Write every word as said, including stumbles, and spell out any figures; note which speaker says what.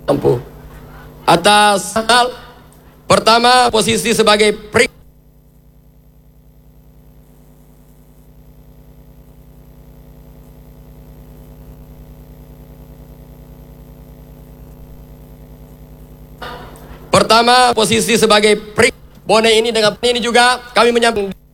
Speaker 1: mampu. Atas hal pertama, posisi sebagai peri pertama posisi sebagai peri Bone ini dengan ini juga kami menyampaikan